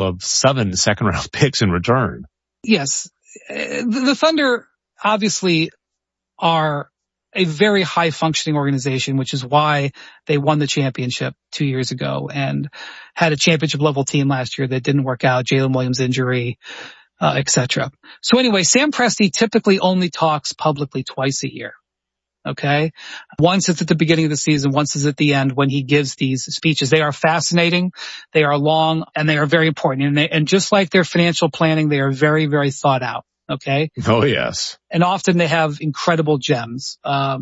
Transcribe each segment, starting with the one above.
of 7 second-round picks in return. Yes. The Thunder obviously are a very high-functioning organization, which is why they won the championship 2 years ago and had a championship-level team last year that didn't work out, Jalen Williams injury, etc. So anyway, Sam Presti typically only talks publicly twice a year. Okay. Once it's at the beginning of the season, once is at the end when he gives these speeches. They are fascinating. They are long and they are very important. And just like their financial planning, they are very, very thought out. Okay. Oh, yes. And often they have incredible gems.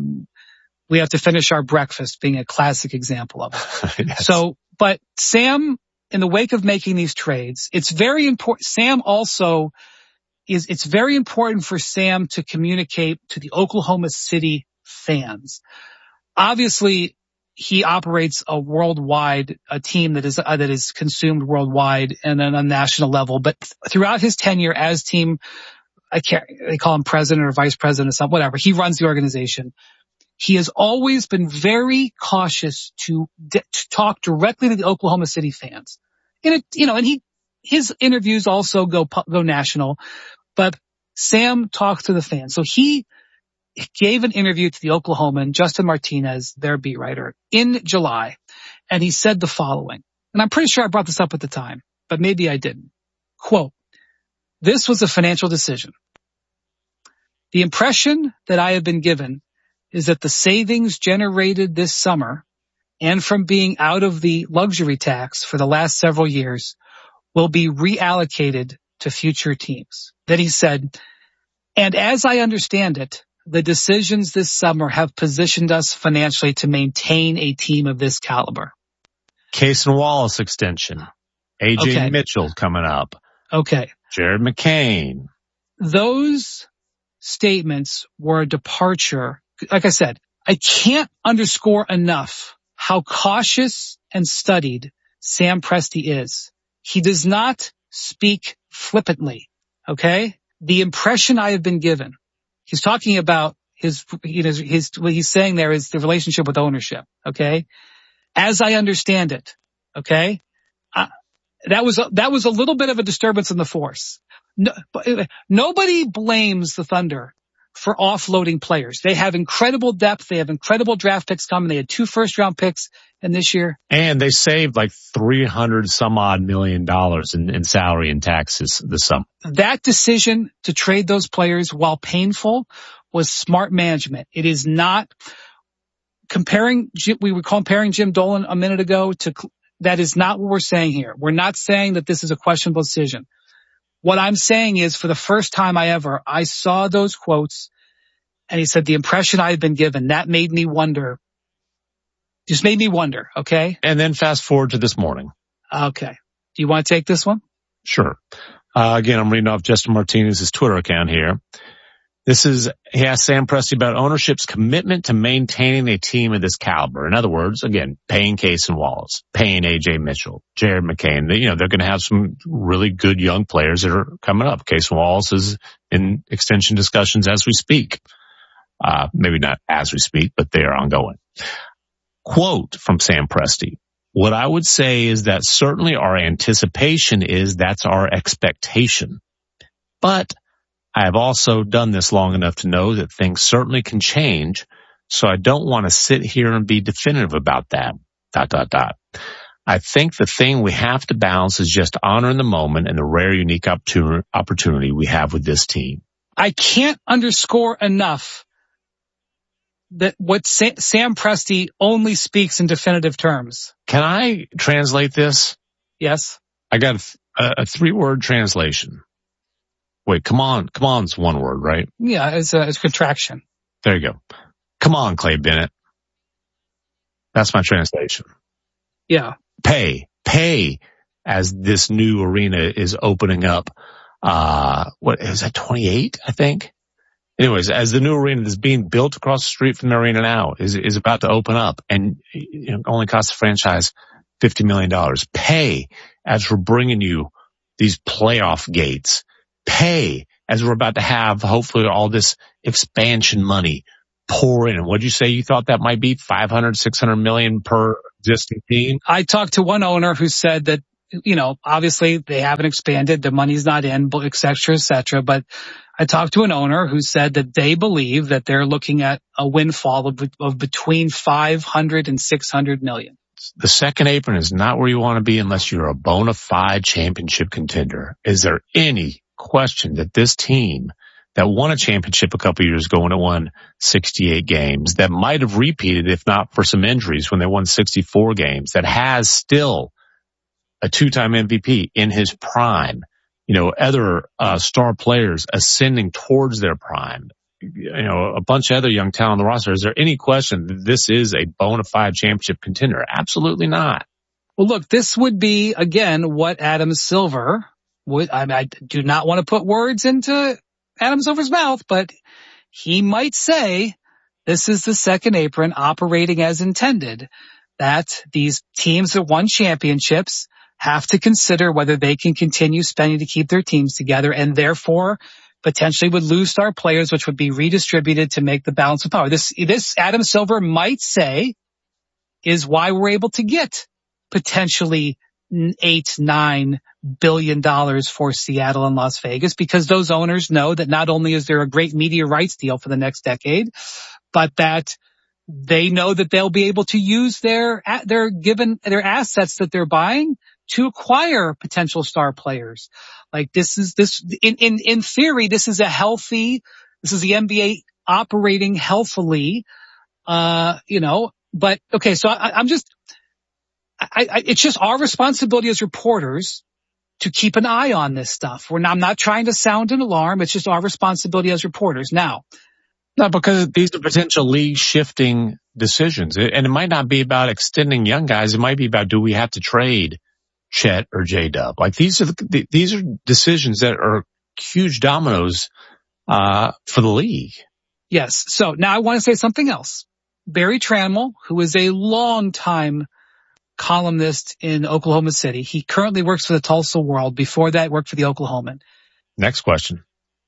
We have to finish our breakfast being a classic example of it. Yes. So, but Sam, in the wake of making these trades, it's very important. Sam also it's very important for Sam to communicate to the Oklahoma City fans. Obviously, he operates a team that is consumed worldwide and on a national level. But throughout his tenure as team, they call him president or vice president or something, whatever. He runs the organization. He has always been very cautious to talk directly to the Oklahoma City fans. And his interviews also go national, but Sam talks to the fans. So he gave an interview to the Oklahoman, Justin Martinez, their beat writer, in July, and he said the following. And I'm pretty sure I brought this up at the time, but maybe I didn't. Quote, "This was a financial decision. The impression that I have been given is that the savings generated this summer and from being out of the luxury tax for the last several years will be reallocated to future teams." Then he said, "And as I understand it, the decisions this summer have positioned us financially to maintain a team of this caliber." Cason Wallace extension. AJ Mitchell coming up. Okay. Jared McCain. Those statements were a departure. Like I said, I can't underscore enough how cautious and studied Sam Presti is. He does not speak flippantly. Okay. The impression I have been given, he's talking about what he's saying there is the relationship with ownership. Okay. As I understand it. Okay. That was a little bit of a disturbance in the force. Nobody blames the Thunder for offloading players. They have incredible depth. They have incredible draft picks coming. They had 2 first-round picks in this year. And they saved like $300 some odd million in salary and taxes this summer. That decision to trade those players, while painful, was smart management. It is not we were comparing Jim Dolan a minute ago that is not what we're saying here. We're not saying that this is a questionable decision. What I'm saying is, for the first time I saw those quotes, and he said, the impression I've been given, that made me wonder. Just made me wonder, okay? And then fast forward to this morning. Okay. Do you want to take this one? Sure. Again, I'm reading off Justin Martinez's Twitter account here. He asked Sam Presti about ownership's commitment to maintaining a team of this caliber. In other words, again, paying Cason Wallace, paying AJ Mitchell, Jared McCain. They're going to have some really good young players that are coming up. Cason Wallace is in extension discussions as we speak. Maybe not as we speak, but they are ongoing. Quote from Sam Presti. "What I would say is that certainly our anticipation is that's our expectation. But I have also done this long enough to know that things certainly can change, so I don't want to sit here and be definitive about that. ... I think the thing we have to balance is just honoring the moment and the rare, unique opportunity we have with this team." I can't underscore enough that what Sam Presti only speaks in definitive terms. Can I translate this? Yes. I got a 3-word translation. Wait, come on is 1 word, right? Yeah, it's a contraction. There you go. Come on, Clay Bennett. That's my translation. Yeah. Pay as this new arena is opening up. What is that, 28, I think? Anyways, as the new arena that's being built across the street from the arena now is about to open up and only costs the franchise $50 million. Pay as we're bringing you these playoff gates. Pay as we're about to have, hopefully, all this expansion money pour in. What'd you say you thought that might be? $500, $600 million per existing team? I talked to one owner who said that obviously they haven't expanded, the money's not in, et cetera, et cetera. But I talked to an owner who said that they believe that they're looking at a windfall of between 500 and 600 million. The second apron is not where you want to be unless you're a bona fide championship contender. Is there any question that this team that won a championship a couple of years ago when it won 68 games, that might have repeated if not for some injuries when they won 64 games, that has still a two-time MVP in his prime, other star players ascending towards their prime, a bunch of other young talent on the roster. Is there any question that this is a bona fide championship contender? Absolutely not. Well, look, this would be, again, what Adam Silver would, I do not want to put words into Adam Silver's mouth, but he might say this is the second apron operating as intended, that these teams that won championships have to consider whether they can continue spending to keep their teams together, and therefore potentially would lose star players, which would be redistributed to make the balance of power. This Adam Silver might say is why we're able to get potentially $8-9 billion for Seattle and Las Vegas, because those owners know that not only is there a great media rights deal for the next decade, but that they know that they'll be able to use their assets that they're buying to acquire potential star players. Like in theory, this is the NBA operating healthily, but okay, so it's just our responsibility as reporters to keep an eye on this stuff. I'm not trying to sound an alarm. It's just our responsibility as reporters. Now, no, because these are potential league shifting decisions, and it might not be about extending young guys. It might be about, do we have to trade Chet or J-Dub? Like these are decisions that are huge dominoes for the league. Yes. So now I want to say something else. Barry Trammell, who is a longtime columnist in Oklahoma City, he currently works for the Tulsa World. Before that, worked for the Oklahoman. Next question.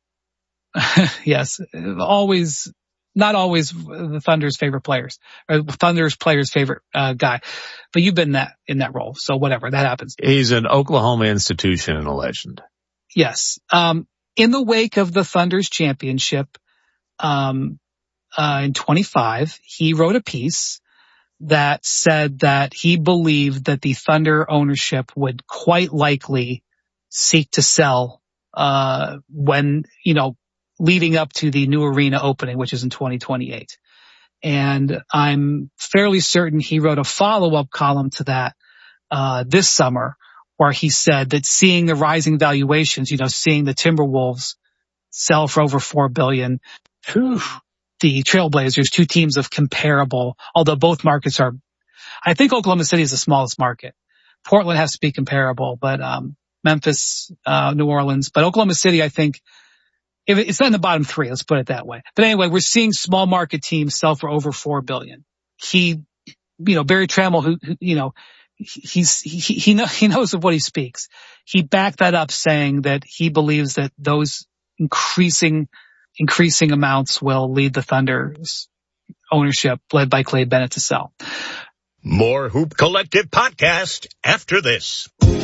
Yes, not always the Thunder's favorite players, or Thunder's players' favorite guy, but you've been in that role, so whatever, that happens. He's an Oklahoma institution and a legend. Yes. In the wake of the Thunder's championship in 25, he wrote a piece that said that he believed that the Thunder ownership would quite likely seek to sell when, leading up to the new arena opening, which is in 2028. And I'm fairly certain he wrote a follow-up column to that this summer, where he said that seeing the rising valuations, seeing the Timberwolves sell for over $4 billion, the Trailblazers, two teams of comparable, although both markets I think Oklahoma City is the smallest market. Portland has to be comparable, but Memphis, New Orleans, but Oklahoma City, I think, if it's not in the bottom three, let's put it that way. But anyway, we're seeing small market teams sell for over $4 billion. Barry Trammell, who he knows of what he speaks. He backed that up, saying that he believes that those increasing amounts will lead the Thunder's ownership, led by Clay Bennett, to sell. More Hoop Collective podcast after this.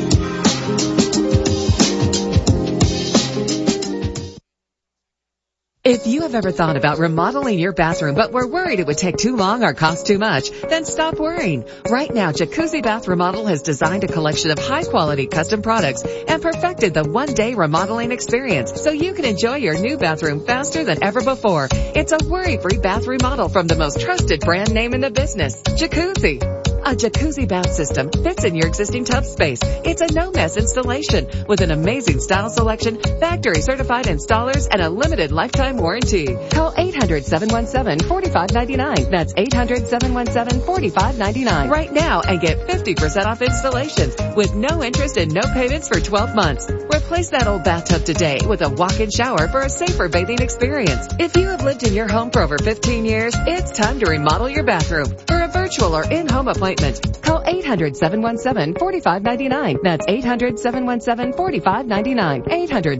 If you have ever thought about remodeling your bathroom but were worried it would take too long or cost too much, then stop worrying. Right now, Jacuzzi Bath Remodel has designed a collection of high-quality custom products and perfected the one-day remodeling experience so you can enjoy your new bathroom faster than ever before. It's a worry-free bath remodel from the most trusted brand name in the business, Jacuzzi. A jacuzzi bath system fits in your existing tub space. It's a no-mess installation with an amazing style selection, factory-certified installers, and a limited lifetime warranty. Call 800-717-4599. That's 800-717-4599 right now and get 50% off installations with no interest and no payments for 12 months. Replace that old bathtub today with a walk-in shower for a safer bathing experience. If you have lived in your home for over 15 years, it's time to remodel your bathroom. For a virtual or in-home appointment, call 800-717-4599. That's 800-717-4599.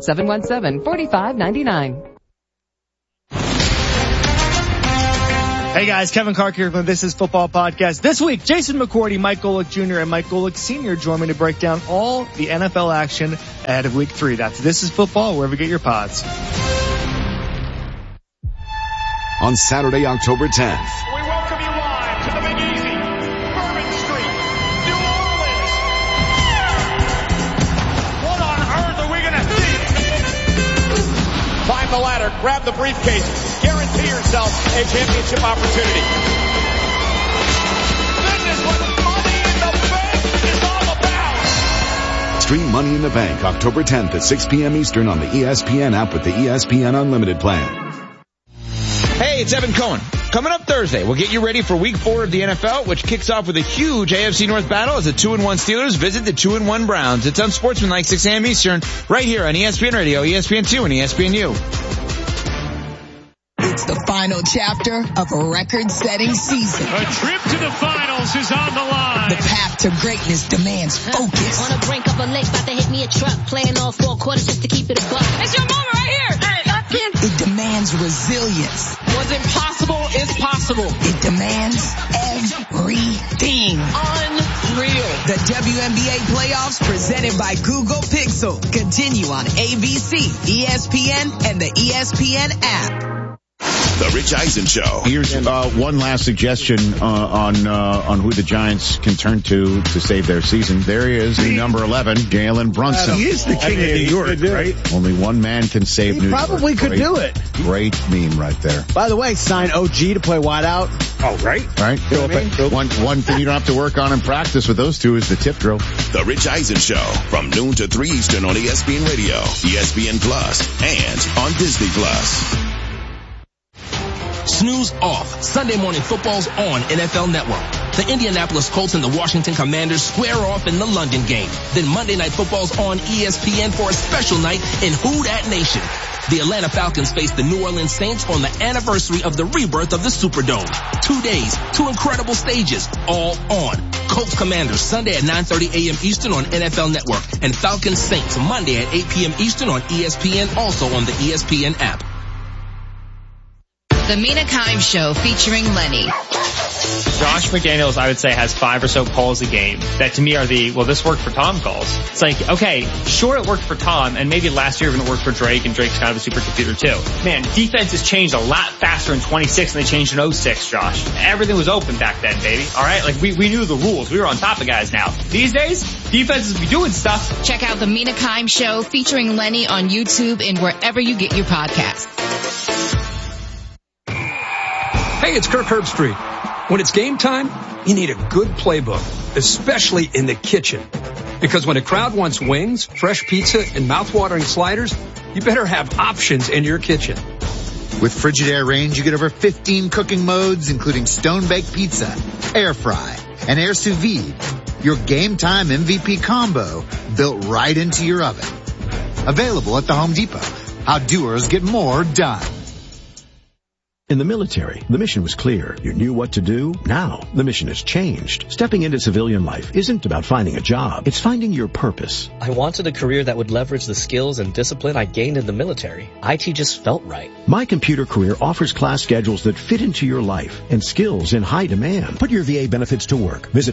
800-717-4599. Hey guys, Kevin Clark here from This Is Football Podcast. This week, Jason McCourty, Mike Golick Jr., and Mike Golick Sr. join me to break down all the NFL action ahead of Week 3. That's This Is Football, wherever you get your pods. On Saturday, October 10th. We welcome you live to the Big Easy, Bourbon Street, New Orleans. What on earth are we going to see? Climb the ladder, grab the briefcase, guarantee yourself a championship opportunity. This is what Money in the Bank is all about. Stream Money in the Bank October 10th at 6 p.m. Eastern on the ESPN app with the ESPN Unlimited plan. Hey, it's Evan Cohen. Coming up Thursday, we'll get you ready for Week 4 of the NFL, which kicks off with a huge AFC North battle as the 2-1 Steelers visit the 2-1 Browns. It's Unsportsmanlike 6 a.m. Eastern, right here on ESPN Radio, ESPN2, and ESPNU. It's the final chapter of a record-setting season. A trip to the finals is on the line. The path to greatness demands focus. On the brink of a lake, about to hit me a truck, playing all 4 quarters just to keep it a buck. It's your moment right here. It demands resilience. What's impossible is possible. It demands everything. Unreal. The WNBA playoffs presented by Google Pixel continue on ABC, ESPN, and the ESPN app. The Rich Eisen Show. Here's one last suggestion on who the Giants can turn to save their season. There he is, the number 11, Jalen Brunson. He is the king of New York, right? Only one man can save New York. He probably could do it. Great meme right there. By the way, sign OG to play wide out. Oh, right. Right. One thing you don't have to work on in practice with those two is the tip drill. The Rich Eisen Show from noon to 3 Eastern on ESPN Radio, ESPN Plus, and on Disney Plus. Snooze off. Sunday Morning Football's on NFL Network. The Indianapolis Colts and the Washington Commanders square off in the London game. Then Monday Night Football's on ESPN for a special night in Who Dat Nation. The Atlanta Falcons face the New Orleans Saints on the anniversary of the rebirth of the Superdome. 2 days, 2 incredible stages, all on. Colts Commanders Sunday at 9:30 a.m. Eastern on NFL Network. And Falcons Saints Monday at 8 p.m. Eastern on ESPN, also on the ESPN app. The Mina Kimes Show featuring Lenny. Josh McDaniels, I would say, has 5 or so calls a game that to me are this worked for Tom calls. It's like, okay, sure it worked for Tom, and maybe last year when it worked for Drake, and Drake's kind of a supercomputer too. Man, defense has changed a lot faster in 26 than they changed in 06, Josh. Everything was open back then, baby. Alright? Like, we knew the rules. We were on top of guys now. These days, defenses be doing stuff. Check out the Mina Kimes Show featuring Lenny on YouTube and wherever you get your podcasts. Hey, it's Kirk Herbstreit. When it's game time, you need a good playbook, especially in the kitchen. Because when a crowd wants wings, fresh pizza, and mouth-watering sliders, you better have options in your kitchen. With Frigidaire Range, you get over 15 cooking modes, including stone-baked pizza, air fry, and air sous vide. Your game time MVP combo built right into your oven. Available at the Home Depot. How doers get more done. In the military, the mission was clear. You knew what to do. Now, the mission has changed. Stepping into civilian life isn't about finding a job. It's finding your purpose. I wanted a career that would leverage the skills and discipline I gained in the military. IT just felt right. My Computer Career offers class schedules that fit into your life and skills in high demand. Put your VA benefits to work. Visit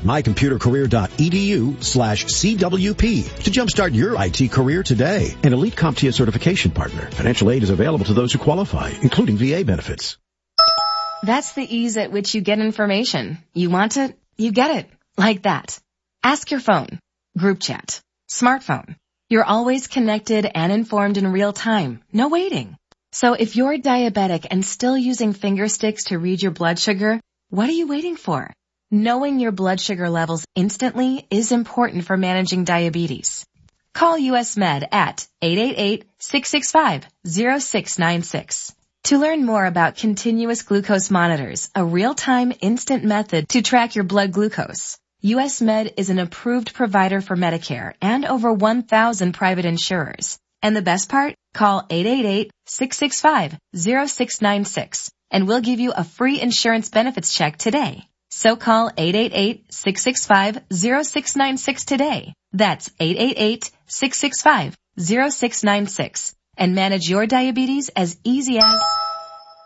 mycomputercareer.edu/CWP to jumpstart your IT career today. An elite CompTIA certification partner. Financial aid is available to those who qualify, including VA benefits. That's the ease at which you get information. You want it, you get it. Like that. Ask your phone. Group chat. Smartphone. You're always connected and informed in real time. No waiting. So if you're diabetic and still using finger sticks to read your blood sugar, what are you waiting for? Knowing your blood sugar levels instantly is important for managing diabetes. Call US Med at 888-665-0696. To learn more about continuous glucose monitors, a real-time instant method to track your blood glucose, US Med is an approved provider for Medicare and over 1,000 private insurers. And the best part? Call 888-665-0696 and we'll give you a free insurance benefits check today. So call 888-665-0696 today. That's 888-665-0696. And manage your diabetes as easy as